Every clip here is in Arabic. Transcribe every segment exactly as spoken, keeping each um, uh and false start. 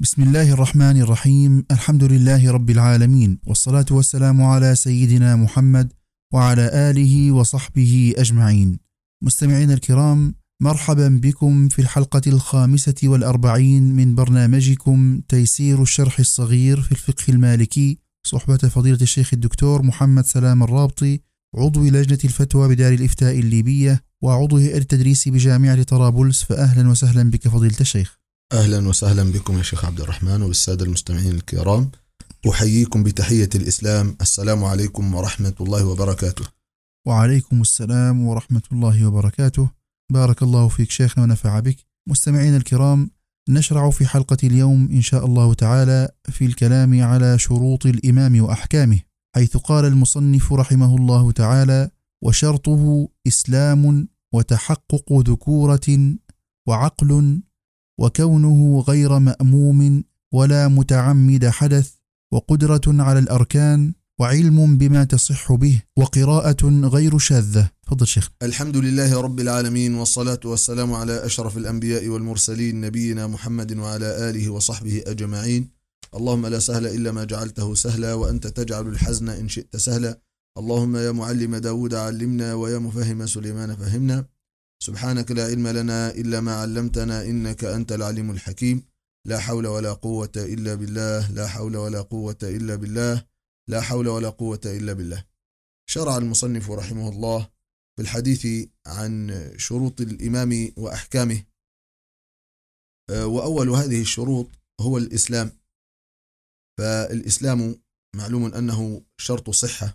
بسم الله الرحمن الرحيم. الحمد لله رب العالمين، والصلاة والسلام على سيدنا محمد وعلى آله وصحبه أجمعين. مستمعين الكرام، مرحبا بكم في الحلقة الخامسة والأربعين من برنامجكم تيسير الشرح الصغير في الفقه المالكي، صحبة فضيلة الشيخ الدكتور محمد سلام الرابطي، عضو لجنة الفتوى بدار الإفتاء الليبية وعضو هيئة التدريس بجامعة طرابلس. فأهلا وسهلا بك فضيلة الشيخ. أهلا وسهلا بكم يا شيخ عبد الرحمن وبالسادة المستمعين الكرام. أحييكم بتحية الإسلام، السلام عليكم ورحمة الله وبركاته. وعليكم السلام ورحمة الله وبركاته. بارك الله فيك شيخنا ونفع بك. مستمعين الكرام، نشرع في حلقة اليوم إن شاء الله تعالى في الكلام على شروط الإمام وأحكامه، حيث قال المصنف رحمه الله تعالى: وشرطه إسلام وتحقق ذكورة وعقل وكونه غير مأموم ولا متعمد حدث وقدرة على الأركان وعلم بما تصح به وقراءة غير شاذة. تفضل شيخ. الحمد لله رب العالمين، والصلاة والسلام على أشرف الأنبياء والمرسلين نبينا محمد وعلى آله وصحبه أجمعين. اللهم لا سهل إلا ما جعلته سهلا، وأنت تجعل الحزن إن شئت سهلا. اللهم يا معلم داود علمنا، ويا مفهم سليمان فهمنا. سبحانك لا علم لنا إلا ما علمتنا إنك أنت العليم الحكيم. لا حول ولا قوة إلا بالله، لا حول ولا قوة إلا بالله، لا حول ولا قوة إلا بالله. شرع المصنف رحمه الله في الحديث عن شروط الإمام وأحكامه، وأول هذه الشروط هو الإسلام. فالإسلام معلوم أنه شرط صحة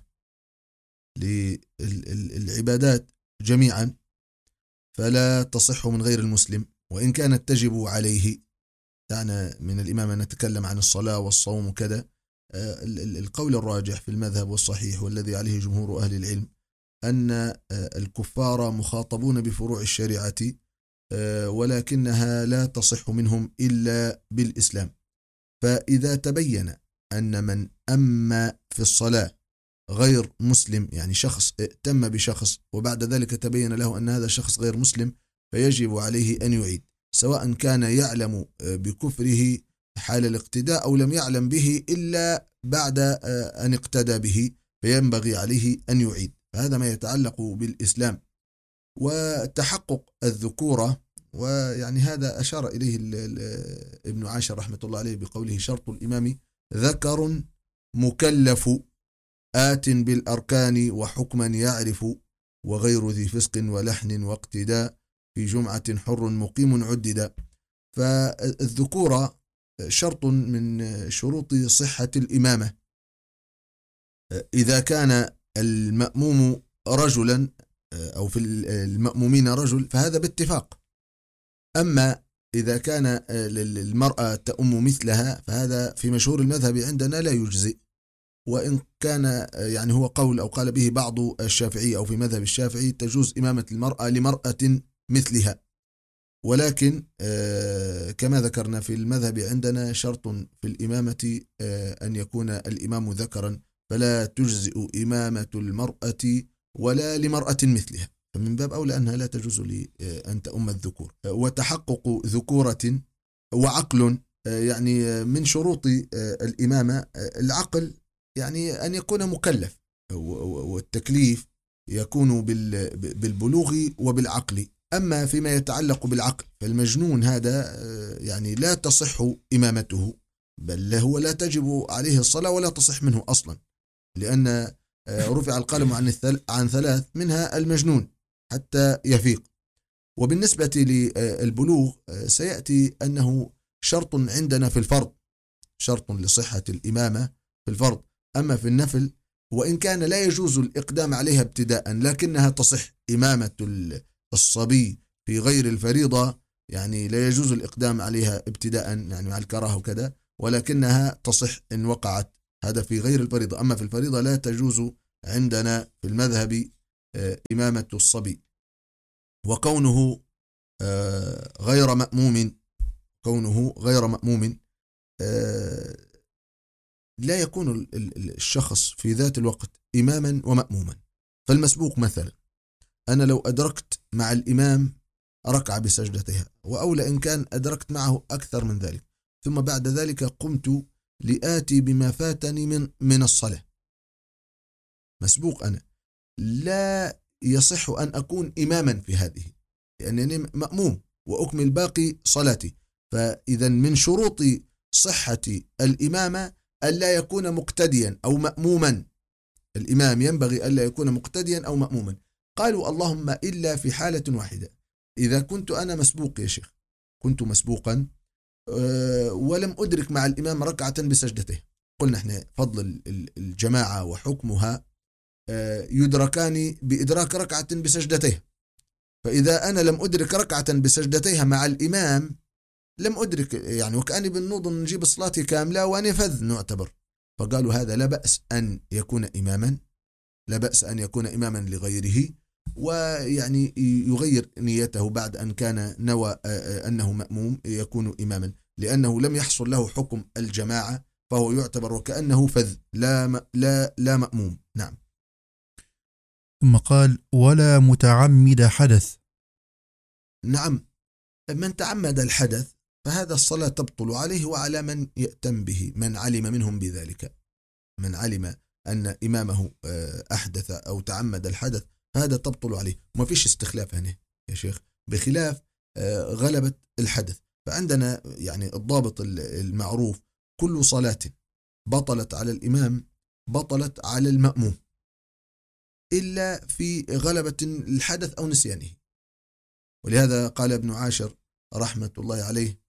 للعبادات جميعا، فلا تصح من غير المسلم، وإن كانت تجب عليه. دعنا من الإمام أن نتكلم عن الصلاة والصوم وكذا. القول الراجح في المذهب والصحيح والذي عليه جمهور أهل العلم أن الكفار مخاطبون بفروع الشريعة، ولكنها لا تصح منهم إلا بالإسلام. فإذا تبين أن من أما في الصلاة غير مسلم، يعني شخص ائتم بشخص وبعد ذلك تبين له أن هذا الشخص غير مسلم، فيجب عليه أن يعيد، سواء كان يعلم بكفره حال الاقتداء أو لم يعلم به إلا بعد أن اقتدى به، فينبغي عليه أن يعيد. هذا ما يتعلق بالإسلام. وتحقق الذكورة، ويعني هذا أشار إليه ابن عاشر رحمة الله عليه بقوله: شرط الإمام ذكر مكلف آت بالأركان وحكما يعرف وغير ذي فسق ولحن واقتداء في جمعة حر مقيم عددا. فالذكورة شرط من شروط صحة الإمامة. إذا كان المأموم رجلا أو في المأمومين رجل فهذا باتفاق. أما إذا كان المرأة تأم مثلها فهذا في مشهور المذهب عندنا لا يجزئ، وإن كان يعني هو قول أو قال به بعض الشافعي أو في مذهب الشافعي تجوز إمامة المرأة لمرأة مثلها. ولكن كما ذكرنا في المذهب عندنا شرط في الإمامة أن يكون الإمام ذكرا، فلا تجزئ إمامة المرأة ولا لمرأة مثلها، فمن باب أولى أنها لا تجوز لأن تأم الذكور. وتحقق ذكورة وعقل، يعني من شروط الإمامة العقل، يعني أن يكون مكلف، والتكليف يكون بالبلوغ وبالعقل. أما فيما يتعلق بالعقل فالمجنون هذا يعني لا تصح إمامته، بل هو لا تجب عليه الصلاة ولا تصح منه أصلا، لأن رفع القلم عن عن ثلاث منها المجنون حتى يفيق. وبالنسبة للبلوغ سيأتي أنه شرط عندنا في الفرض، شرط لصحة الإمامة في الفرض. أما في النفل وإن كان لا يجوز الإقدام عليها ابتداء، لكنها تصح إمامة الصبي في غير الفريضة، يعني لا يجوز الإقدام عليها ابتداء يعني مع الكراهة وكذا، ولكنها تصح إن وقعت، هذا في غير الفريضة. أما في الفريضة لا تجوز عندنا في المذهب إمامة الصبي. وكونه غير مأموم، كونه غير مأموم لا يكون الشخص في ذات الوقت إماما ومأموما. فالمسبوق مثلا، أنا لو أدركت مع الإمام ركعة بسجدتها، وأولى إن كان أدركت معه أكثر من ذلك، ثم بعد ذلك قمت لآتي بما فاتني من من الصلاة، مسبوق أنا، لا يصح أن أكون إماما في هذه، لأنني مأموم وأكمل باقي صلاتي. فإذا من شروط صحة الإمامة ألا يكون مقتديا أو مأموما، الإمام ينبغي ألا يكون مقتديا أو مأموما. قالوا اللهم إلا في حالة واحدة، إذا كنت أنا مسبوق يا شيخ، كنت مسبوقا ولم أدرك مع الإمام ركعة بسجدته. قلنا احنا فضل الجماعة وحكمها يدركان بإدراك ركعة بسجدته، فإذا أنا لم أدرك ركعة بسجدتها مع الإمام لم أدرك، يعني وكأني بالنوض نجيب صلاتي كاملة وأنا فذ نعتبر. فقالوا هذا لا بأس أن يكون إماما، لا بأس أن يكون إماما لغيره، ويعني يغير نيته بعد أن كان نوى أنه مأموم يكون إماما، لأنه لم يحصل له حكم الجماعة، فهو يعتبر وكأنه فذ لا لا لا مأموم. نعم. ثم قال ولا متعمد حدث. نعم، من تعمد الحدث فهذا الصلاة تبطل عليه وعلى من يأتم به، من علم منهم بذلك، من علم أن إمامه أحدث أو تعمد الحدث فهذا تبطل عليه، وما فيش استخلاف هنا يا شيخ، بخلاف غلبة الحدث. فعندنا يعني الضابط المعروف كل صلاة بطلت على الإمام بطلت على المأموم إلا في غلبة الحدث أو نسيانه. ولهذا قال ابن عاشر رحمة الله عليه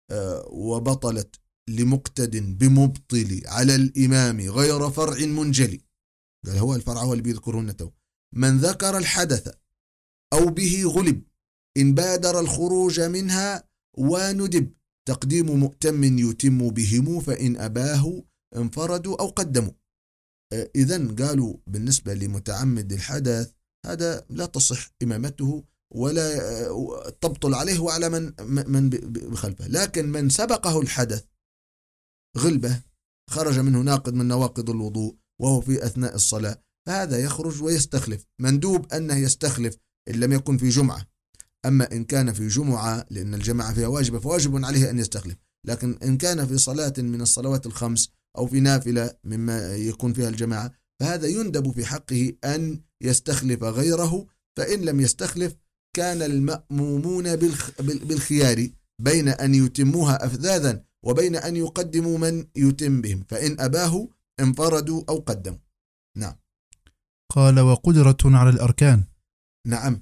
وبطلت لمقتد بمبطل على الإمام غير فرع منجلي، قال هو الفرع هو اللي بيذكرهن تو، من ذكر الحدث أو به غلب إن بادر الخروج منها وندب تقديم مؤتم يتم بهم فإن أباه انفردوا أو قدموا. إذن قالوا بالنسبة لمتعمد الحدث هذا لا تصح إمامته ولا تبطل عليه وعلى من من بخلفه، لكن من سبقه الحدث غلبة خرج منه ناقض من نواقض الوضوء وهو في أثناء الصلاة فهذا يخرج ويستخلف، مندوب أنه يستخلف إن لم يكن في جمعة. أما إن كان في جمعة لأن الجماعة فيها واجبة فواجب عليه أن يستخلف، لكن إن كان في صلاة من الصلوات الخمس أو في نافلة مما يكون فيها الجماعة فهذا يندب في حقه أن يستخلف غيره، فإن لم يستخلف كان المأمومون بالخيار بين أن يتموها أفذاذا وبين أن يقدموا من يتم بهم، فإن أباه انفردوا أو قدموا. نعم. قال وقدرة على الأركان. نعم،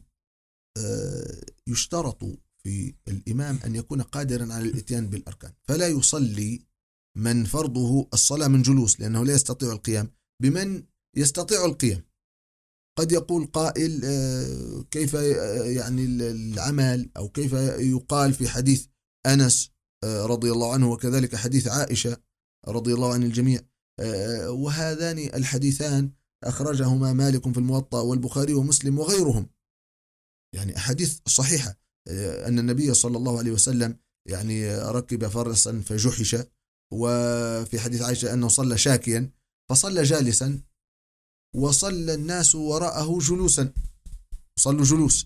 يشترط في الإمام أن يكون قادرا على الإتيان بالأركان، فلا يصلي من فرضه الصلاة من جلوس لأنه لا يستطيع القيام بمن يستطيع القيام. قد يقول قائل كيف يعني العمل أو كيف يقال في حديث أنس رضي الله عنه وكذلك حديث عائشة رضي الله عن الجميع، وهذان الحديثان أخرجهما مالك في الموطأ والبخاري ومسلم وغيرهم، يعني أحاديث صحيحة أن النبي صلى الله عليه وسلم يعني ركب فرسا فجحش، وفي حديث عائشة أنه صلى شاكيا فصلى جالسا وصلى الناس وراءه جلوسا، صلوا جلوس.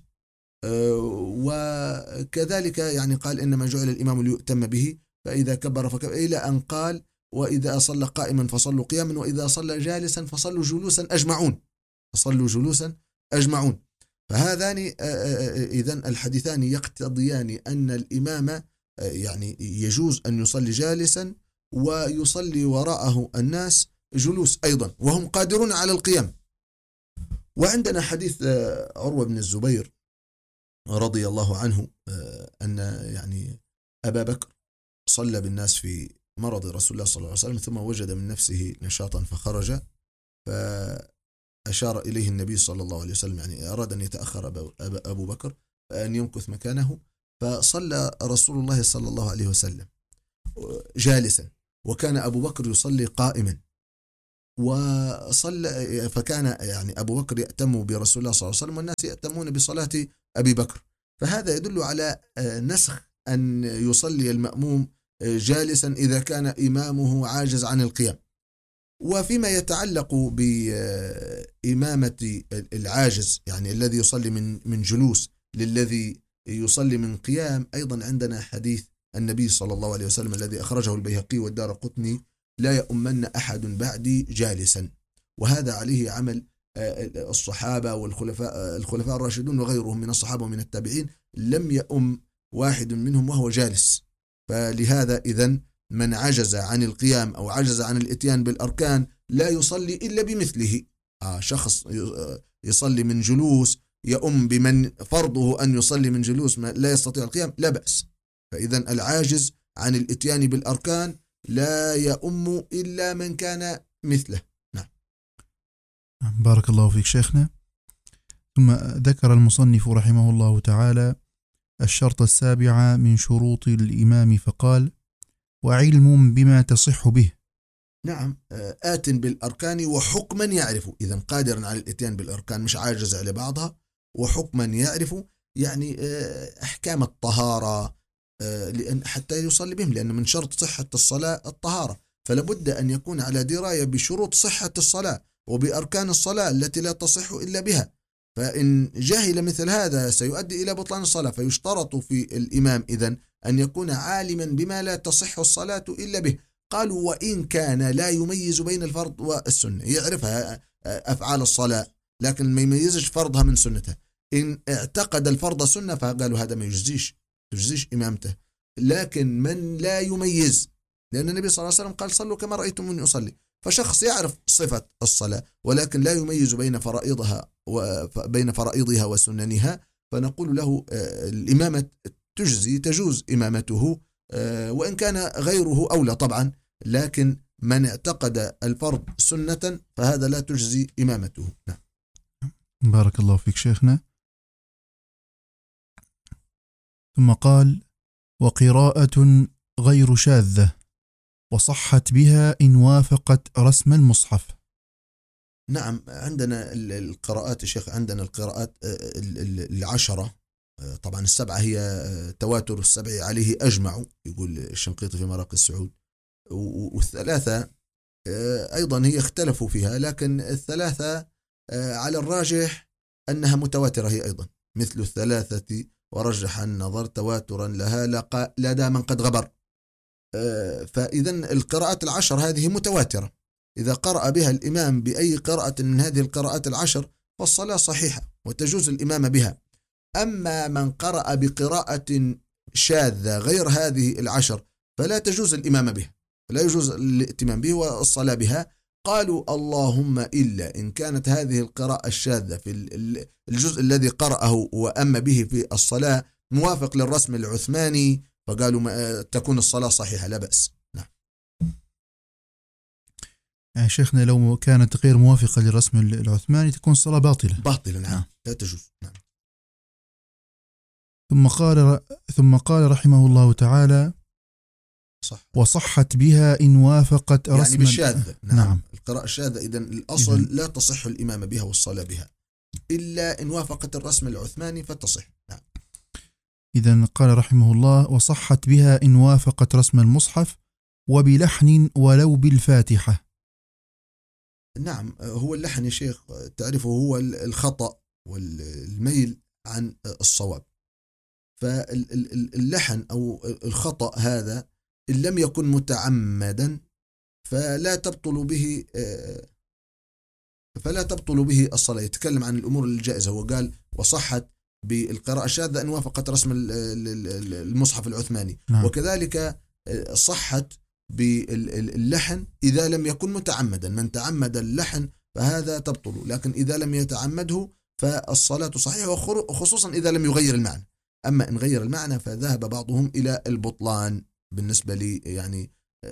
وكذلك يعني قال إنما جعل الإمام ليؤتم به فإذا كبر فكبر، إلى أن قال وإذا صلى قائما فصلوا قياما وإذا صلى جالسا فصلوا جلوسا أجمعون، فصلوا جلوسا أجمعون. فهذان إذن الحديثان يقتضيان أن الإمام يعني يجوز أن يصلي جالسا ويصلي وراءه الناس جلوس أيضا وهم قادرون على القيام. وعندنا حديث عروة بن الزبير رضي الله عنه أن يعني أبا بكر صلى بالناس في مرض رسول الله صلى الله عليه وسلم ثم وجد من نفسه نشاطا فخرج، فأشار إليه النبي صلى الله عليه وسلم يعني أراد أن يتأخر أبو بكر أن يمكث مكانه، فصلى رسول الله صلى الله عليه وسلم جالسا وكان أبو بكر يصلي قائما، وصلى فكان يعني أبو بكر يأتم برسول الله صلى الله عليه وسلم والناس يأتمون بصلاة أبي بكر، فهذا يدل على نسخ أن يصلي المأموم جالسا إذا كان إمامه عاجز عن القيام. وفيما يتعلق بإمامة العاجز يعني الذي يصلي من من جلوس للذي يصلي من قيام، أيضا عندنا حديث النبي صلى الله عليه وسلم الذي أخرجه البيهقي والدارقطني: لا يؤمن أحد بعدي جالسا. وهذا عليه عمل الصحابة والخلفاء الخلفاء الراشدون وغيرهم من الصحابة ومن التابعين، لم يؤم واحد منهم وهو جالس. فلهذا إذن من عجز عن القيام أو عجز عن الإتيان بالأركان لا يصلي إلا بمثله. آه شخص يصلي من جلوس يؤم بمن فرضه أن يصلي من جلوس لا يستطيع القيام، لا بأس. فإذن العاجز عن الإتيان بالأركان لا يؤم إلا من كان مثله. نعم. بارك الله فيك شيخنا. ثم ذكر المصنف رحمه الله تعالى الشرط السابع من شروط الإمام فقال: وعلم بما تصح به. نعم، آت بالأركان وحكما يعرف، إذن قادرا على الإتيان بالأركان، مش عاجز على بعضها، وحكما يعرف يعني أحكام الطهارة، لأن حتى يصلي بهم، لأن من شرط صحة الصلاة الطهارة، فلابد أن يكون على دراية بشروط صحة الصلاة وبأركان الصلاة التي لا تصح إلا بها. فإن جهل مثل هذا سيؤدي إلى بطلان الصلاة. فيشترط في الإمام إذن أن يكون عالما بما لا تصح الصلاة إلا به. قالوا: وإن كان لا يميز بين الفرض والسنة، يعرفها أفعال الصلاة لكن ما يميزش فرضها من سنتها. إن اعتقد الفرض سنة فقالوا هذا ما يجزيش تجزيش إمامته. لكن من لا يميز، لأن النبي صلى الله عليه وسلم قال: صلوا كما رأيتموني أصلي. فشخص يعرف صفة الصلاة ولكن لا يميز بين فرائضها وبين فرائضها وسننها، فنقول له الإمامة تجزي تجوز إمامته، وإن كان غيره أولى طبعا، لكن من اعتقد الفرض سنة فهذا لا تجزي إمامته. نعم. بارك الله فيك شيخنا. ثم قال: وقراءة غير شاذة وصحت بها إن وافقت رسم المصحف. نعم، عندنا القراءات يا شيخ، عندنا القراءات العشرة، طبعا السبعة هي تواتر السبع عليه أجمع، يقول الشنقيطي في مراقي السعود، والثلاثة أيضا هي اختلفوا فيها، لكن الثلاثة على الراجح أنها متواترة هي أيضا، مثل الثلاثة ورجح النظر تواترا لها لدى من قد غبر. فإذن القراءات العشر هذه متواترة، إذا قرأ بها الإمام بأي قراءة من هذه القراءات العشر فالصلاة صحيحة وتجوز الإمام بها. أما من قرأ بقراءة شاذة غير هذه العشر فلا تجوز الإمام بها، لا يجوز الائتمام به والصلاة بها. قالوا: اللهم إلا إن كانت هذه القراءة الشاذة في الجزء الذي قرأه وأم به في الصلاة موافق للرسم العثماني، فقالوا تكون الصلاة صحيحة لا بأس. نعم. يعني شيخنا لو كانت غير موافقة للرسم العثماني تكون الصلاة باطلة. باطلة نعم، لا تجوز. نعم. ثم قال ثم قال رحمه الله تعالى: صح. وصحت بها إن وافقت رسم يعني بالشاذة. نعم. نعم. القراءة الشاذة إذن الأصل إذن لا تصح الإمام بها والصلاة بها إلا إن وافقت الرسم العثماني فتصح. نعم. إذن قال رحمه الله: وصحت بها إن وافقت رسم المصحف وبلحن ولو بالفاتحة. نعم، هو اللحن يا شيخ تعرفه هو الخطأ والميل عن الصواب. فاللحن أو الخطأ هذا إن لم يكن متعمدا فلا تبطل به فلا تبطل به الصلاة. يتكلم عن الأمور الجائزة، هو قال: وصحت بالقراءة الشاذة أن وافقت رسم المصحف العثماني. نعم. وكذلك صحت باللحن إذا لم يكن متعمدا، من تعمد اللحن فهذا تبطل، لكن إذا لم يتعمده فالصلاة صحيحة، وخصوصا إذا لم يغير المعنى. أما إن غير المعنى فذهب بعضهم إلى البطلان. بالنسبة لي يعني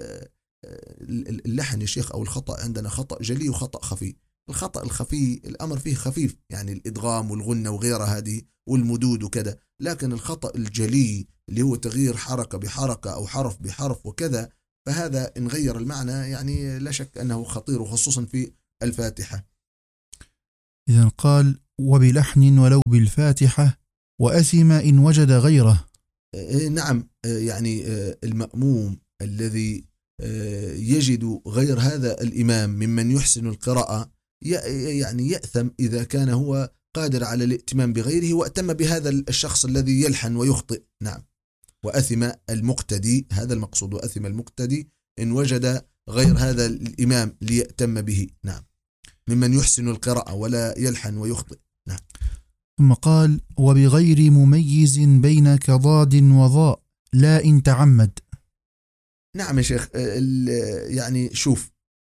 اللحن يا شيخ أو الخطأ عندنا خطأ جلي وخطأ خفي. الخطأ الخفي الأمر فيه خفيف، يعني الإدغام والغنة وغيرها هذه والمدود وكذا، لكن الخطأ الجلي اللي هو تغيير حركة بحركة أو حرف بحرف وكذا، فهذا إن غير المعنى يعني لا شك أنه خطير، وخصوصا في الفاتحة. إذن قال: وبلحن ولو بالفاتحة وأثم إن وجد غيره. نعم، يعني المأموم الذي يجد غير هذا الإمام ممن يحسن القراءة يعني يأثم إذا كان هو قادر على الائتمام بغيره وأتم بهذا الشخص الذي يلحن ويخطئ. نعم. وأثم المقتدي، هذا المقصود، وأثم المقتدي إن وجد غير هذا الإمام ليأتم به، نعم، ممن يحسن القراءة ولا يلحن ويخطئ. نعم. ثم قال: وبغير مميز بين كضاد وضاء لا إن تعمد. نعم يا شيخ، يعني شوف،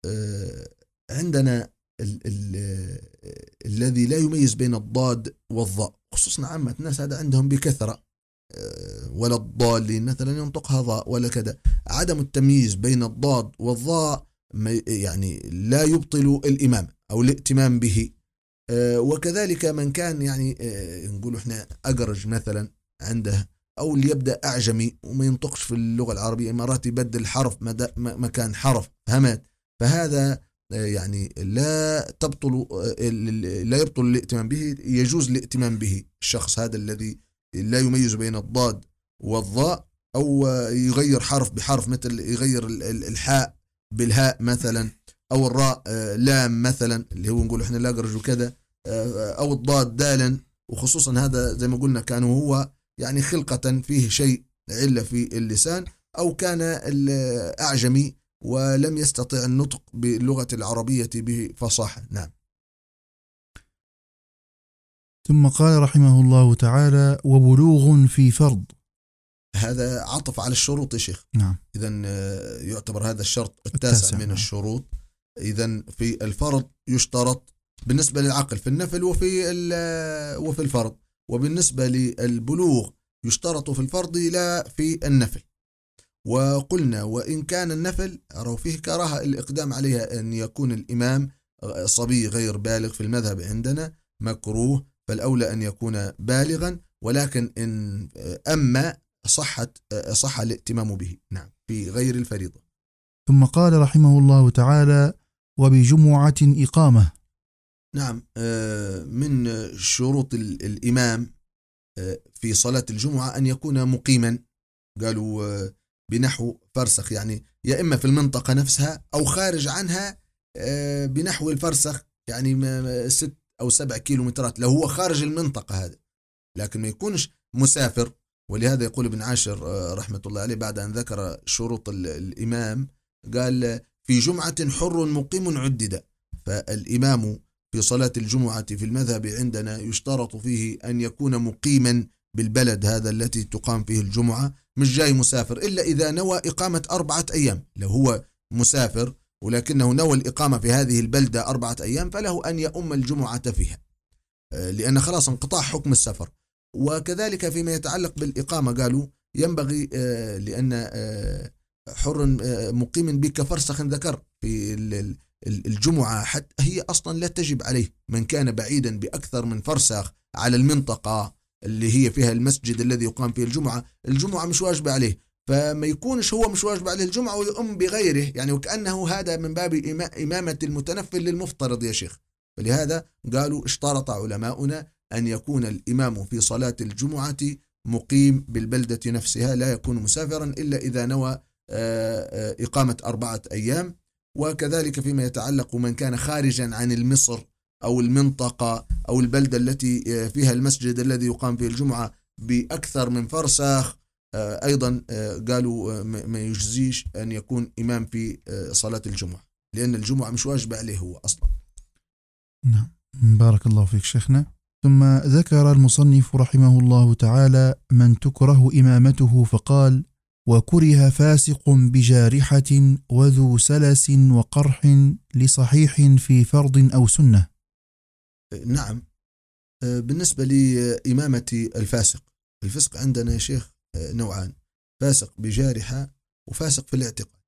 عندنا ال ال الذي لا يميز بين الضاد والضاء، خصوصا عامة الناس هذا عندهم بكثرة، ولا الضالين مثلا ينطقها ضاء ولا كذا. عدم التمييز بين الضاد والضاء يعني لا يبطل الإمام أو الائتمام به. وكذلك من كان يعني نقول احنا أجرج مثلا عنده، أو اللي يبدأ أعجمي وما ينطقش في اللغة العربية، مرات يبدل حرف مكان حرف، فهمت؟ فهذا يعني لا تبطل لا يبطل الائتمام به، يجوز الائتمام به. الشخص هذا الذي لا يميز بين الضاد والضاء، أو يغير حرف بحرف، مثل يغير الحاء بالهاء مثلا، أو الراء لام مثلا اللي هو نقول احنا لا قرج كذا، أو الضاد دالا. وخصوصا هذا زي ما قلنا كان هو يعني خلقة فيه شيء علة في اللسان، أو كان الأعجمي ولم يستطع النطق باللغة العربية بفصاحة. نعم. ثم قال رحمه الله تعالى: وبلوغ في فرض. هذا عطف على الشروط يا شيخ. نعم. إذن يعتبر هذا الشرط التاسع, التاسع من نعم. الشروط. إذن في الفرض يشترط بالنسبة للعقل في النفل وفي وفي الفرض، وبالنسبة للبلوغ يشترط في الفرض لا في النفل. وقلنا وإن كان النفل أروا فيه كراهة الإقدام عليها، أن يكون الإمام صبي غير بالغ، في المذهب عندنا مكروه، فالأولى أن يكون بالغا، ولكن إن أما صحت صح الائتمام به. نعم، في غير الفريضة. ثم قال رحمه الله تعالى: وبجمعة إقامة. نعم، من شروط الإمام في صلاة الجمعة أن يكون مقيما، قالوا بنحو فرسخ، يعني يا إما في المنطقة نفسها أو خارج عنها بنحو الفرسخ، يعني ست أو سبع كيلومترات لو هو خارج المنطقة هذا، لكن ما يكونش مسافر. ولهذا يقول ابن عاشر رحمة الله عليه بعد أن ذكر شروط الإمام قال: في جمعة حر مقيم عدد. فالإمام في صلاة الجمعة في المذهب عندنا يشترط فيه أن يكون مقيما بالبلد هذا التي تقام فيه الجمعة، مش جاي مسافر، إلا إذا نوى إقامة أربعة أيام. لو هو مسافر ولكنه نوى الإقامة في هذه البلدة أربعة أيام فله أن يؤم الجمعة فيها، لأن خلاص انقطاع حكم السفر. وكذلك فيما يتعلق بالإقامة قالوا ينبغي لأن حر مقيم بك فرسخ ذكر في الجمعة حتى هي أصلا لا تجب عليه. من كان بعيدا بأكثر من فرسخ على المنطقة اللي هي فيها المسجد الذي يقام فيه الجمعة، الجمعة مش واجبة عليه، فما يكونش هو مش واجب عليه الجمعة ويؤم بغيره، يعني وكأنه هذا من باب إمامة المتنفل للمفترض يا شيخ. فلهذا قالوا اشترط علماؤنا أن يكون الإمام في صلاة الجمعة مقيم بالبلدة نفسها، لا يكون مسافرا إلا إذا نوى إقامة أربعة أيام. وكذلك فيما يتعلق من كان خارجا عن المصر أو المنطقة أو البلدة التي فيها المسجد الذي يقام فيه الجمعة بأكثر من فرسخ، أيضا قالوا ما يجزيش أن يكون إمام في صلاة الجمعة، لأن الجمعة مش واجب عليه هو أصلا. نعم، بارك الله فيك شيخنا. ثم ذكر المصنف رحمه الله تعالى من تكره إمامته فقال: وكره فاسق بجارحة وذو سلس وقرح لصحيح في فرض أو سنة. نعم، بالنسبة لإمامة الفاسق، الفسق عندنا يا شيخ نوعان: فاسق بجارحة وفاسق في الاعتقاد.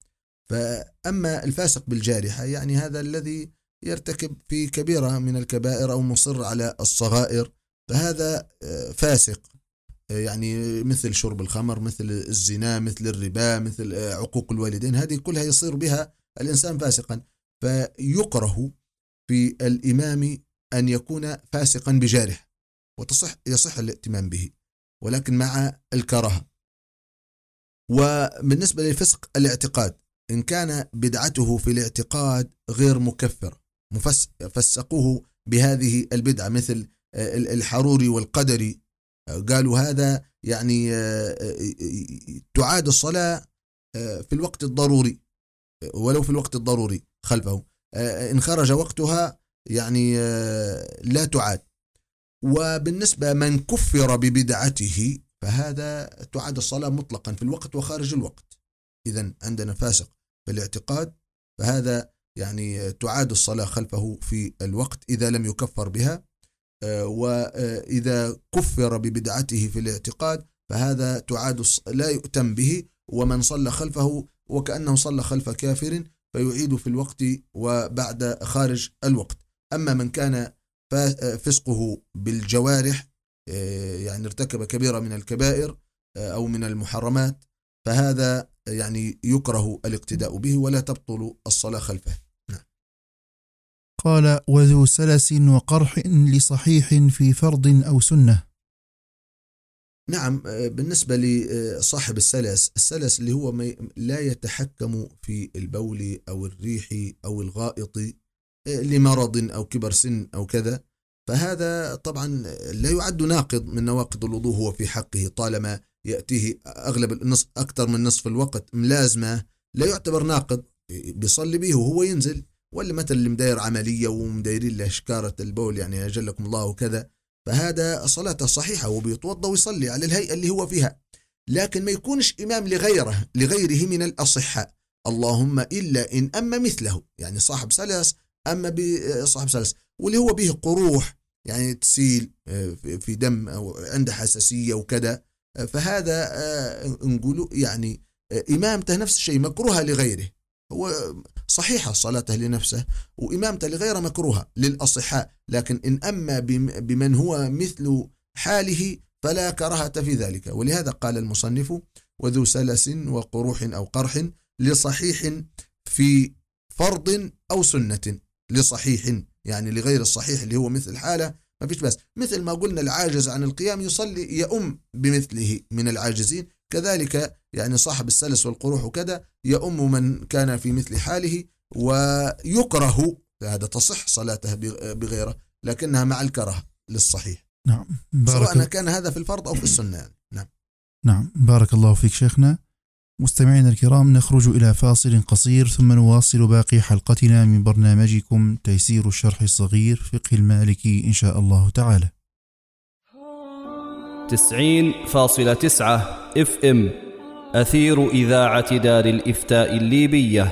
فأما الفاسق بالجارحة يعني هذا الذي يرتكب في كبيرة من الكبائر أو مصر على الصغائر، فهذا فاسق، يعني مثل شرب الخمر، مثل الزنا، مثل الربا، مثل عقوق الوالدين، هذه كلها يصير بها الإنسان فاسقا. فيكره في الإمام أن يكون فاسقا بجارح، وتصح يصح الائتمام به ولكن مع الكراهة. وبالنسبة للفسق الاعتقاد، إن كان بدعته في الاعتقاد غير مكفر فسقوه بهذه البدعة، مثل الحروري والقدري قالوا هذا يعني تعاد الصلاة في الوقت الضروري ولو في الوقت الضروري خلفه، إن خرج وقتها يعني لا تعاد. وبالنسبة من كفر ببدعته فهذا تعاد الصلاة مطلقا في الوقت وخارج الوقت. إذن عندنا فاسق في الاعتقاد فهذا يعني تعاد الصلاة خلفه في الوقت إذا لم يكفر بها، وإذا كفر ببدعته في الاعتقاد فهذا تعاد لا يؤتم به، ومن صلى خلفه وكأنه صلى خلف كافر فيعيد في الوقت وبعد خارج الوقت. أما من كان فسقه بالجوارح يعني ارتكب كبيرة من الكبائر أو من المحرمات فهذا يعني يكره الاقتداء به ولا تبطل الصلاة خلفه. قال: وذو سلس وقرح لصحيح في فرض أو سنة. نعم، بالنسبة لصاحب السلس، السلس اللي هو لا يتحكم في البول أو الريح أو الغائط لمرض أو كبر سن أو كذا، فهذا طبعا لا يعد ناقض من نواقض الوضوء هو في حقه، طالما يأتيه أغلب النصف أكثر من نصف الوقت ملازمة لا يعتبر ناقض، بيصلي به وهو ينزل. ولا مثل اللي مداير عملية ومدايرين له شكارة البول يعني أجلكم الله وكذا، فهذا صلاته صحيحة وبيتوضى ويصلي على الهيئة اللي هو فيها، لكن ما يكونش إمام لغيره لغيره من الأصحاء، اللهم إلا إن أما مثله، يعني صاحب سلس أما بصاحب سلس واللي هو به قروح يعني تسيل في دم أو عنده حساسية وكذا، فهذا نقوله يعني إمامته نفس الشيء مكروهة لغيره، هو صحيحة صلاته لنفسه وإمامته لغيره مكروهة للأصحاء، لكن إن أما بمن هو مثل حاله فلا كراهة في ذلك. ولهذا قال المصنف: وذو سلس وقروح أو قرح لصحيح في فرض أو سنة. لصحيح يعني لغير الصحيح اللي هو مثل حاله ما فيش، بس مثل ما قلنا العاجز عن القيام يصلي يؤم بمثله من العاجزين، كذلك يعني صاحب السلس والقروح وكذا يؤم من كان في مثل حاله، ويكره هذا تصح صلاته بغيره لكنها مع الكره للصحيح. نعم، سواء كان هذا في الفرض أو في السنة يعني. نعم. نعم، بارك الله فيك شيخنا. مستمعينا الكرام، نخرج إلى فاصل قصير ثم نواصل باقي حلقتنا من برنامجكم تيسير الشرح الصغير فقه المالكي إن شاء الله تعالى. تسعين فاصلة تسعة اف ام أثير إذاعة دار الإفتاء الليبية.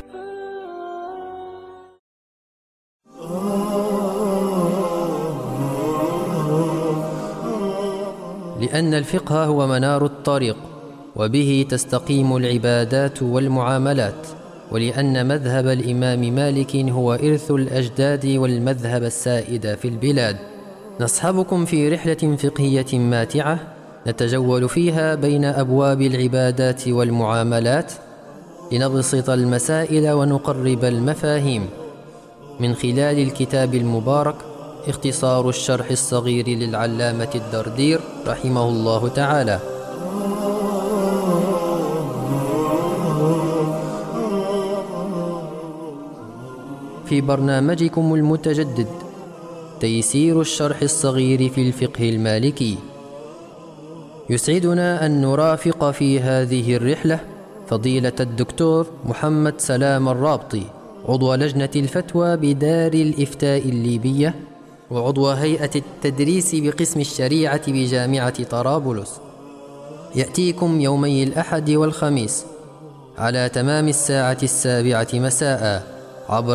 لأن الفقه هو منار الطريق وبه تستقيم العبادات والمعاملات، ولأن مذهب الإمام مالك هو إرث الأجداد والمذهب السائد في البلاد. نصحبكم في رحلة فقهية ماتعة نتجول فيها بين أبواب العبادات والمعاملات لنبسط المسائل ونقرب المفاهيم من خلال الكتاب المبارك اختصار الشرح الصغير للعلامة الدردير رحمه الله تعالى. في برنامجكم المتجدد تيسير الشرح الصغير في الفقه المالكي، يسعدنا أن نرافق في هذه الرحلة فضيلة الدكتور محمد سلام الرابطي، عضو لجنة الفتوى بدار الإفتاء الليبية وعضو هيئة التدريس بقسم الشريعة بجامعة طرابلس. يأتيكم يومي الأحد والخميس على تمام الساعة السابعة مساء عبر